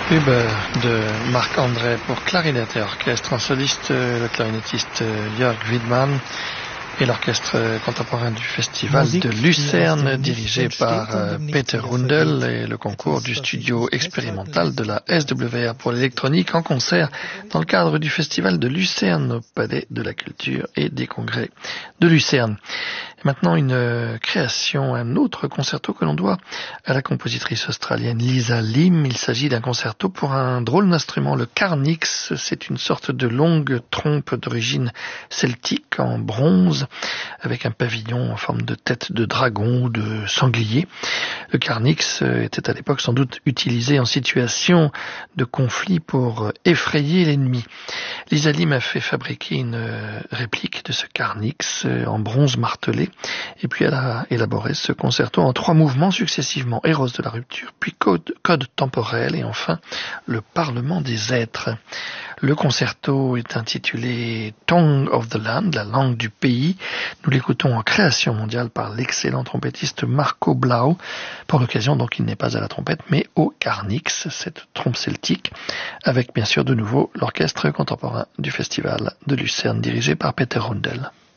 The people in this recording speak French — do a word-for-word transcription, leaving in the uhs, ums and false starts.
Huber de Marc-André pour clarinette et orchestre, en soliste le clarinettiste Jörg Widmann et l'orchestre contemporain du festival de Lucerne dirigé par Peter Rundel et le concours du studio expérimental de la S W R pour l'électronique en concert dans le cadre du festival de Lucerne au Palais de la Culture et des Congrès de Lucerne. Et maintenant une création, un autre concerto que l'on doit à la compositrice australienne Lisa Lim. Il s'agit d'un concerto pour un drôle d'instrument, le carnix. C'est une sorte de longue trompe d'origine celtique en bronze avec un pavillon en forme de tête de dragon ou de sanglier. Le carnix était à l'époque sans doute utilisé en situation de conflit pour effrayer l'ennemi. Lisa Lim a fait fabriquer une réplique de ce carnix en bronze martelé et puis elle a élaboré ce concerto en trois mouvements successivement: Héros de la rupture, puis code, code temporel et enfin le Parlement des êtres. Le concerto est intitulé Tongue of the Land, la langue du pays. Nous l'écoutons en création mondiale par l'excellent trompettiste Marco Blau. Pour l'occasion, donc, il n'est pas à la trompette, mais au carnix, cette trompe celtique, avec bien sûr de nouveau l'orchestre contemporain du festival de Lucerne dirigé par Peter Rundel.